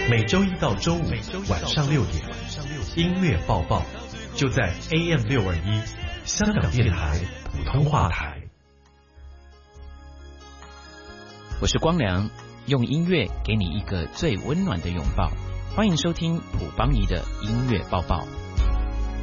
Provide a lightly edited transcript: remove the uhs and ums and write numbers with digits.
每周一到周五晚上6点，音乐报报就在 AM621 香港电台普通话台。 我是光良，用音乐给你一个最温暖的拥抱。欢迎收听普邦尼的音乐报报。